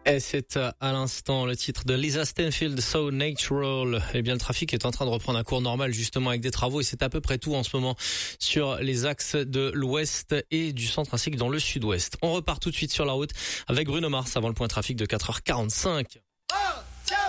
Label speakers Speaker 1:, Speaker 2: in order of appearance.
Speaker 1: Et c'est à l'instant le titre de Lisa Stanfield, So Natural. Eh bien, le trafic est en train de reprendre un cours normal justement avec des travaux et c'est à peu près tout en ce moment sur les axes de l'ouest et du centre ainsi que dans le sud-ouest. On repart tout de suite sur la route avec Bruno Mars avant le point trafic de 4h45.